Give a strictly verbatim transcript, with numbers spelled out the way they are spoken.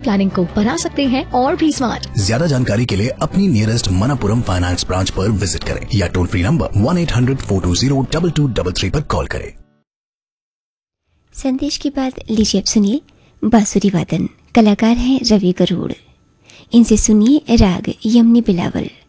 Planning को बना सकते हैं और भी स्मार्ट। ज्यादा जानकारी के लिए अपनी नियरेस्ट मनपुरम फाइनेंस ब्रांच पर विजिट करें या toll free number one eight hundred four to zero double two double three पर कॉल करें। संदेश के बाद लीजिए अब सुनिए बांसुरी वादन। कलाकार हैं रवि गरुड़। इनसे सुनिए राग यमनी बिलावल।